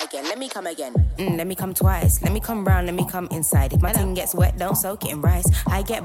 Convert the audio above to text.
again, let me come again. Let me come twice, let me come round, let me come inside. If my thing gets wet, don't soak it in rice. I get